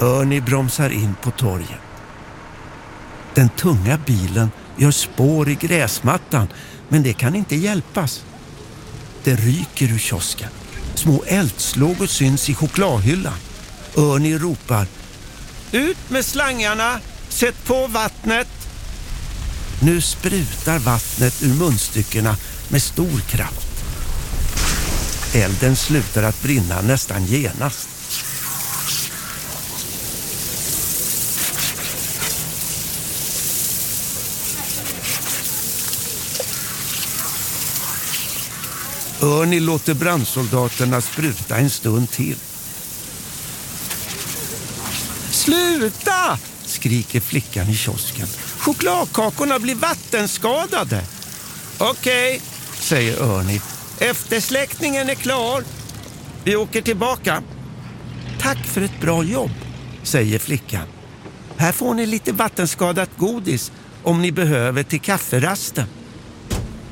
Ernie bromsar in på torget. Den tunga bilen gör spår i gräsmattan, men det kan inte hjälpas. Det ryker ur kiosken. Små eldslågor syns i chokladhyllan. Ernie ropar: ut med slangarna! Sätt på vattnet! Nu sprutar vattnet ur munstyckena med stor kraft. Elden slutar att brinna nästan genast. Ernie låter brandsoldaterna spruta en stund till. Sluta! Skriker flickan i kiosken. Chokladkakorna blir vattenskadade. Okej, säger Ernie. Eftersläckningen är klar. Vi åker tillbaka. Tack för ett bra jobb, säger flickan. Här får ni lite vattenskadat godis om ni behöver till kafferasten.